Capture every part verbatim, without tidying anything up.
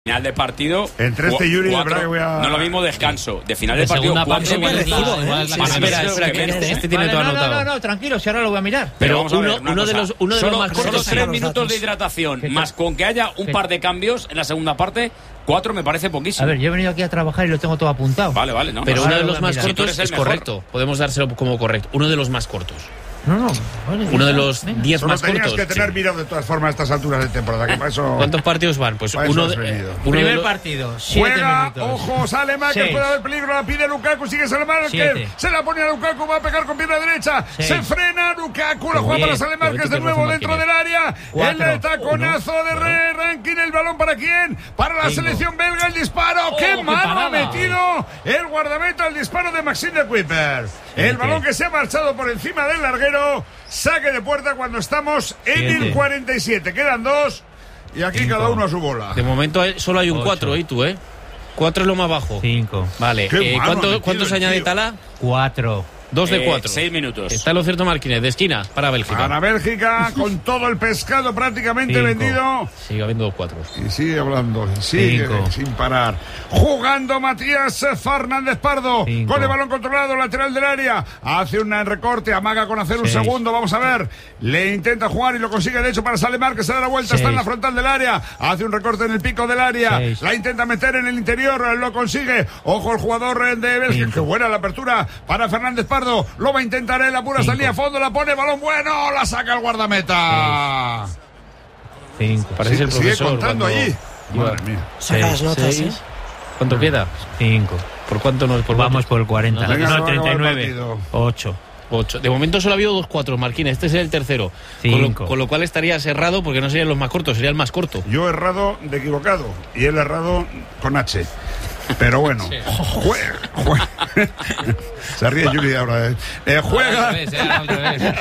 Final de partido. Entre este y Yuri, la verdad que voy a. No lo mismo descanso. De final de, de partido, cuatro minutos. Espera, espera, que este, este tiene vale, todo no, anotado. No, no, no, tranquilo, si ahora lo voy a mirar. Pero, Pero uno, ver, uno de los, uno de solo, los más cortos. Solo tres minutos de hidratación, más con que haya un par de cambios en la segunda parte, cuatro me parece poquísimo. A ver, yo he venido aquí a trabajar y lo tengo todo apuntado. Vale, vale, no. Pero no, uno de los más si cortos es mejor. correcto. Podemos dárselo como correcto. Uno de los más cortos. No, no, vale, uno de los diez más tenías cortos. que tener sí. mirado de todas formas a estas alturas de temporada. Que para eso, ¿Cuántos partidos van? Pues uno de, eh, uno Primer de los... partido, siete Juega, minutos. ojo, sale Márquez, puede haber peligro, la pide Lukaku, sigue Márquez, se la pone a Lukaku, va a pegar con pierna derecha, Seis. se frena, Lukaku, la juega para Sale Márquez de nuevo dentro del área, Cuatro. el taconazo Uno. de Re Rankin, el balón para quién, para la Cinco. selección belga, el disparo, oh, qué mano ha metido el guardameta, el disparo de Maxime de Kuiper, el balón que se ha marchado por encima del larguero. Saque de puerta cuando estamos en Siete. el cuarenta y siete. Quedan dos y aquí Cinco. cada uno a su bola. De momento solo hay un cuatro, ¿eh? Tú, ¿eh? Cuatro es lo más bajo. Cinco. Vale. Eh, ¿Cuánto, ¿Cuánto se añade Tala? Cuatro. Dos de cuatro. Eh, seis minutos. Está lo cierto Marquínez, de esquina, para Bélgica. Para Bélgica, con todo el pescado prácticamente Cinco. vendido. Sigue habiendo dos cuatro. Y sigue hablando, y sigue Cinco. sin parar. Jugando Matías Fernández Pardo. Cinco. Con el balón controlado, lateral del área. Hace un recorte, amaga con hacer un Seis. segundo. Vamos a ver. Le intenta jugar y lo consigue. De hecho, para Sale Márquez, se da la vuelta. Seis. Está en la frontal del área. Hace un recorte en el pico del área. Seis. La intenta meter en el interior. Lo consigue. Ojo el jugador de Bélgica. Cinco. Qué buena la apertura para Fernández Pardo. Lo va a intentar en la pura salida a fondo. La pone, balón bueno. La saca el guardameta. Cinco. Parece sí, el profesor. Sigue contando cuando... allí. Madre mía. Saca las notas, ¿eh? ¿Cuánto queda? Cinco. ¿Por cuánto nos por Vamos por el cuarenta. No, no, treinta y nueve. Ocho. Ocho. De momento solo ha habido dos cuatro, Marquínez. Este es el tercero. Con lo, con lo cual estaría errado porque no serían los más cortos, sería el más corto. Yo he errado de equivocado y él errado con H. Pero bueno, sí. juega, juega. Se ríe Yuri ahora. Eh. Eh, juega. Al revés, eh, al revés.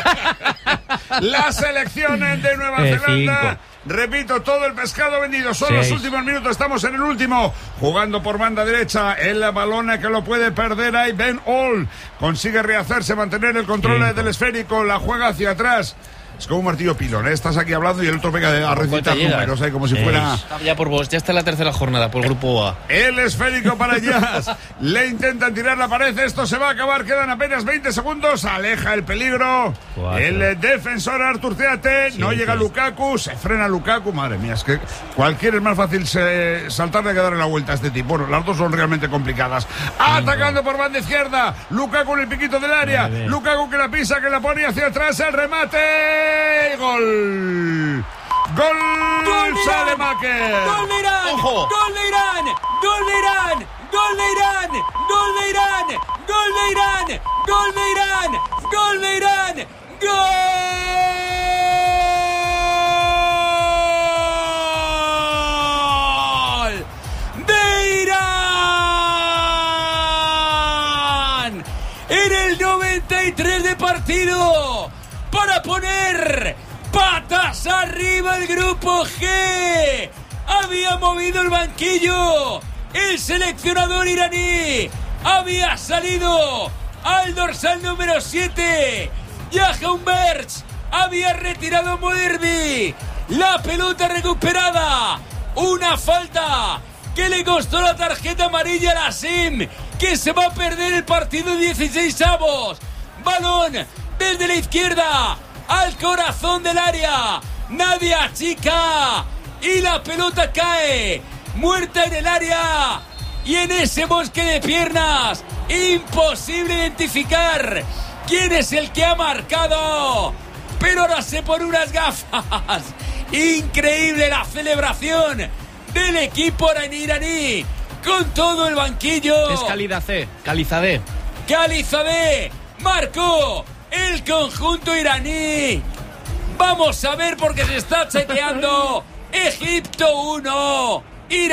Las selecciones de Nueva eh, Zelanda. Cinco. Repito, todo el pescado vendido. Son Seis. los últimos minutos. Estamos en el último. Jugando por banda derecha. El balón que lo puede perder ahí. Ben All consigue rehacerse, mantener el control Cinco. del esférico. La juega hacia atrás. Es como un martillo pilón, ¿eh? Estás aquí hablando y el otro pega a recitar números, ¿eh? Como si fuera... Ya por vos, ya está la tercera jornada, por grupo A. El esférico para Jazz. Le intentan tirar la pared, esto se va a acabar, quedan apenas veinte segundos. Aleja el peligro. Cuatro. El defensor Artur Teate. No llega Lukaku, se frena Lukaku. Madre mía, es que cualquiera es más fácil se... saltarle que darle la vuelta a este tipo. Bueno, las dos son realmente complicadas. Atacando por banda izquierda. Lukaku en el piquito del área. Nueve. Lukaku que la pisa, que la pone hacia atrás. El remate. Gol. Gol. Gol de Sale Márquez. Gol de Irán. Ojo. Gol de Irán. Gol de Irán. Gol de Irán. Gol de Irán. Gol de Irán. Gol de Irán. Gol de Irán. Gol de Irán. En el noventa y tres de partido. Para poner patas arriba el grupo G. Había movido el banquillo el seleccionador iraní. Había salido al dorsal número siete Jahan Berch. Había retirado Moderni. La pelota recuperada. Una falta que le costó la tarjeta amarilla a la Sim, que se va a perder el partido dieciséis avos. Balón desde la izquierda al corazón del área. Nadie achica y la pelota cae muerta en el área. Y en ese bosque de piernas, imposible identificar quién es el que ha marcado. Pero ahora se pone unas gafas. Increíble la celebración del equipo iraní con todo el banquillo. Es Calidad-C, Calizadeh. Calizadeh marcó el conjunto iraní. Vamos a ver porque se está chequeando. Egipto uno,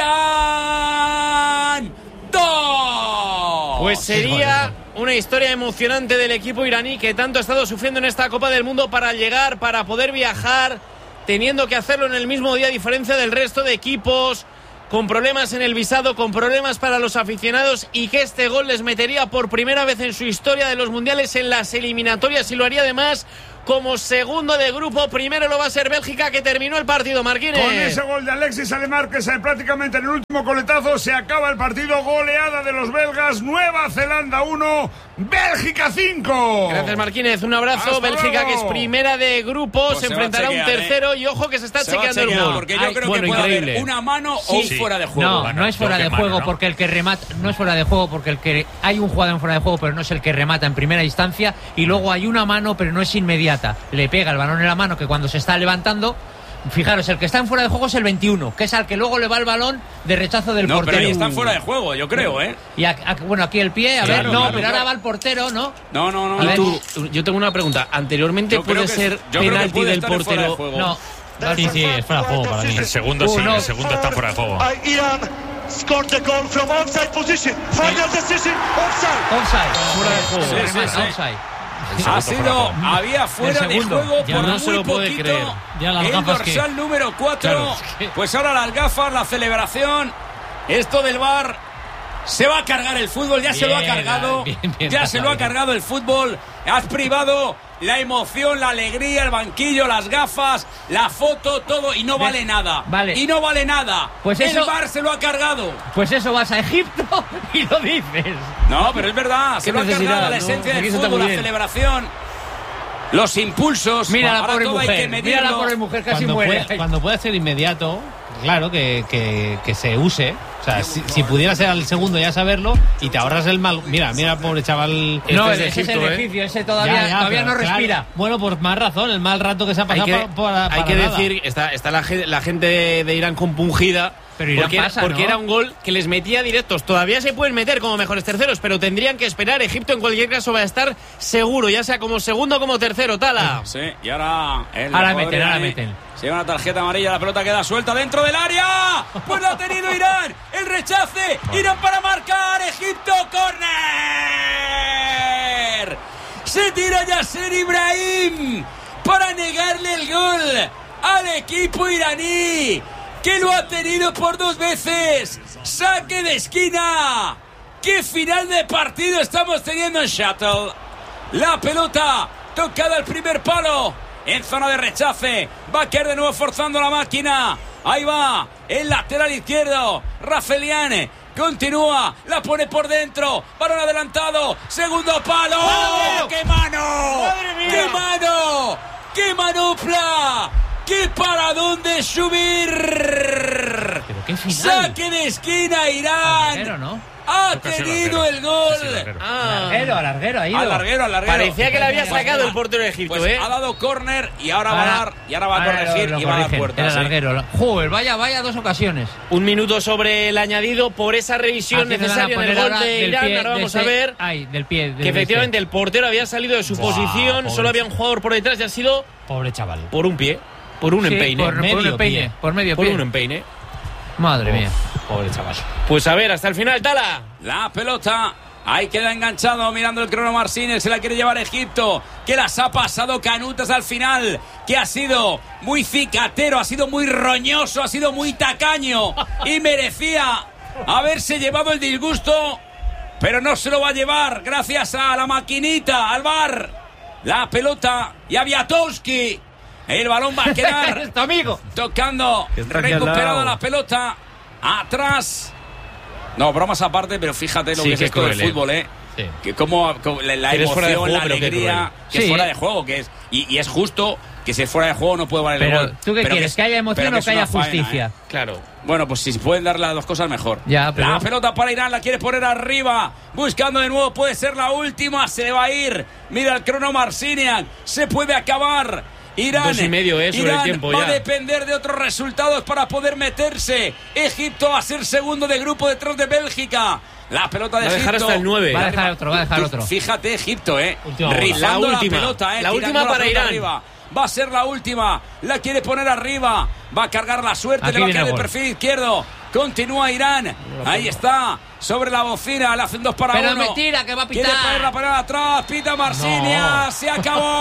Irán dos. Pues sería una historia emocionante del equipo iraní que tanto ha estado sufriendo en esta Copa del Mundo para llegar, para poder viajar, teniendo que hacerlo en el mismo día, a diferencia del resto de equipos, con problemas en el visado, con problemas para los aficionados, y que este gol les metería por primera vez en su historia de los mundiales en las eliminatorias, y lo haría además como segundo de grupo. Primero lo va a ser Bélgica, que terminó el partido, Marquines. Con ese gol de Alexis Alemar, que se prácticamente en el último coletazo, se acaba el partido. Goleada de los belgas. Nueva Zelanda uno, Bélgica cinco. Gracias, Marquínez. Un abrazo. Hasta Bélgica, luego. que es primera de grupo, Pues se se va a enfrentará a un chequear, tercero. ¿eh? Y ojo que se está Se va a chequeando el chequear, gol. porque yo Ay, creo bueno, que puede increíble. haber una mano o un Sí. fuera de juego. No, Bueno, no es fuera creo de que juego mano, ¿no? porque el que remata no es fuera de juego porque el que hay un jugador en fuera de juego, pero no es el que remata en primera instancia, y luego hay una mano, pero no es inmediata. Le pega el balón en la mano, que cuando se está levantando, fijaros, el que está en fuera de juego es el veintiuno, que es al que luego le va el balón de rechazo del No, portero. pero ahí están fuera de juego, yo creo, ¿eh? Y a- a- bueno, aquí el pie, a Claro, ver, no, claro, pero claro. ahora va el portero, ¿no? No, no, no. A Y ver. tú, yo tengo una pregunta. Anteriormente Yo creo puede que- ser yo creo que penalti puede del estar en fuera de portero. juego. No. Sí, sí, es fuera de juego para mí. El segundo Uh, sí, no. el segundo está fuera de juego. Iran scored the goal from outside position. Final decision, offside. Offside. Fuera de juego. Se Sí, sí, remata, sí. offside. El segundo Ha fuera de sido, juego. había fuera El de segundo. juego Ya por no muy se lo puede poquito. creer. Ya las el gafas que- dorsal número cuatro. Claro, es que- Pues ahora las gafas, la celebración. Esto del V A R se va a cargar el fútbol, ya se lo ha Bien, cargado. bien, bien, ya se lo ha bien. cargado el fútbol. Has privado la emoción, la alegría, el banquillo, las gafas, la foto, todo, y no Bien. vale nada. Vale. Y no vale nada. Pues el eso- V A R se lo ha cargado. Pues eso, vas a Egipto y lo dices. No, pero es verdad, se Qué lo ha necesidad, cargado la ¿no? esencia del Aquí eso está fútbol, muy la bien. celebración, los impulsos. Mira la Ahora pobre todo hay que mujer, mira medirlo. la pobre mujer, casi Cuando muere. puede, cuando puede ser inmediato, claro que, que, que se use. O sea, si, si pudiera ser al segundo ya saberlo y te ahorras el mal. Mira, mira, pobre chaval. No, Este es ese de es Egipto, el ¿eh? egipcio, ese todavía, Ya, ya, todavía pero no claro, respira. bueno, por más razón, el mal rato que se ha Hay pasado que, pa- para, hay para que nada. decir, está, está la, gen- la gente de, de Irán compungida. Pero Irán porque, pasa, porque ¿no? era un gol que les metía directos. Todavía se pueden meter como mejores terceros, pero tendrían que esperar. Egipto en cualquier caso va a estar seguro, ya sea como segundo o como tercero. Tala. Sí, y ahora. el Ahora jugador meten, ahora iraní meten. Se lleva una tarjeta amarilla, la pelota queda suelta dentro del área. Pues lo ha tenido Irán. El rechace. Irán para marcar. Egipto, córner. Se tira Yasser Ibrahim para negarle el gol al equipo iraní, que lo ha tenido por dos veces. Saque de esquina. ¡Qué final de partido estamos teniendo en Shuttle! La pelota tocada al primer palo en zona de rechace. Va a caer de nuevo forzando la máquina. Ahí va el lateral izquierdo, Rafelian. Continúa, la pone por dentro. Balón adelantado. Segundo palo. ¡Oh! ¡Qué mano! ¡Madre mía! ¡Qué mano! ¡Qué manopla! ¡Qué paradón de subir! Pero qué final. Saque de esquina, Irán. Larguero, ¿no? Ha Casi tenido larguero. el gol. Casi larguero. Ah, Larguero, larguero, ha ido. Al larguero, al larguero. parecía que le había Pues sacado mira, el portero de Egipto, pues ¿eh? ha dado córner y ahora, va a Ahora- dar y ahora va a ahora corregir lo- lo y va a dar corrigen. puertas. Era ¿eh? larguero. Joder, vaya, vaya dos ocasiones. Un minuto sobre el añadido por esa revisión Aquí me van a necesaria en el poner gol ahora de del Irán. pie Ahora de vamos a ese- ver Ay, del pie. que efectivamente el portero había salido de su Buah, posición, pobre. solo había un jugador por detrás y ha sido Pobre chaval. por un pie, por un Sí, empeine. por, por un medio empeine, pie. por medio Por pie. un empeine. Madre mía. Pobre chaval. Pues a ver, hasta el final, Tala. La pelota. Ahí queda enganchado mirando el crono Martínez. Se la quiere llevar Egipto. Que las ha pasado canutas al final. Que ha sido muy cicatero. Ha sido muy roñoso. Ha sido muy tacaño. Y merecía haberse llevado el disgusto. Pero no se lo va a llevar. Gracias a la maquinita. Al V A R. La pelota. Y a Wiatowski. El balón va a quedar Es tu amigo. tocando. está aquí al Recuperada lado. la pelota. Atrás. No, bromas aparte, pero fíjate lo Sí, que es qué esto cruel, del eh. fútbol, ¿eh? Sí. Que como, como la, la Que eres emoción, fuera de juego, la pero qué alegría, cruel. que es Sí. fuera de juego, que es y, y es justo que si es fuera de juego no puede valer Pero, el gol. ¿tú qué Pero quieres? es- ¿Que haya emoción pero o es que haya una faena, justicia? ¿eh? Claro. Bueno, pues si pueden dar las dos cosas mejor. Ya, pero- La pelota para Irán, la quiere poner arriba, buscando de nuevo, puede ser la última, se le va a ir. Mira el crono Marciniak, se puede acabar. Irán, Dos y medio, eh, sobre Irán el tiempo va ya. a depender de otros resultados para poder meterse. Egipto va a ser segundo de grupo detrás de Bélgica. La pelota de Va a dejar Egipto. hasta el nueve. Va a dejar otro, va a dejar Tú- otro. Fíjate, Egipto, eh. Última bola. Rizando La la, última. pelota, eh. La tirando última para pelota Irán. arriba. Va a ser la última. La quiere poner arriba. Va a cargar la suerte. Aquí le va a viene caer el de gol. perfil izquierdo. Continúa Irán. Ahí está. Sobre la bocina. Le hacen dos para Pero uno. me tira, que va a Quiere pitar. poner la pelota atrás. Pita Marsinia. No. Se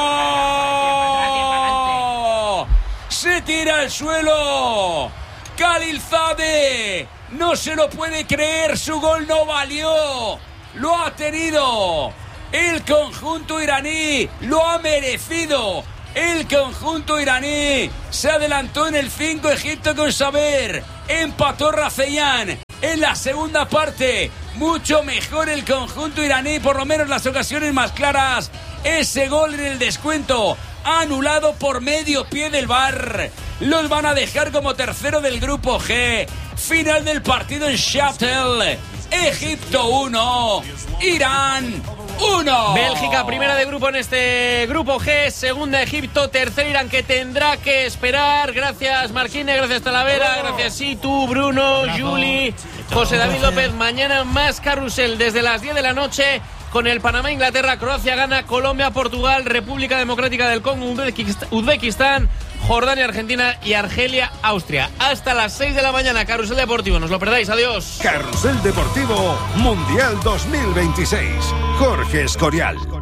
acabó. Se tira al suelo. Khalilzadeh. No se lo puede creer. Su gol no valió. Lo ha tenido el conjunto iraní. Lo ha merecido. El conjunto iraní se adelantó en el cinco Egipto con Saber. Empató Rafeyan en la segunda parte. Mucho mejor el conjunto iraní, por lo menos las ocasiones más claras. Ese gol en el descuento, anulado por medio pie del V A R. Los van a dejar como tercero del grupo G. Final del partido en Sheffield. Egipto uno, Irán uno. Bélgica primera de grupo en este grupo G, segunda Egipto, tercer Irán, que tendrá que esperar. Gracias Marquines, gracias Talavera, gracias Situ, Bruno, Juli, José David López. Mañana más carrusel desde las diez de la noche con el Panamá, Inglaterra, Croacia, Ghana, Colombia, Portugal, República Democrática del Congo, Uzbekistán, Jordania, Argentina y Argelia, Austria. Hasta las seis de la mañana, Carrusel Deportivo. No os lo perdáis, adiós. Carrusel Deportivo Mundial dos mil veintiséis. Jorge Escorial.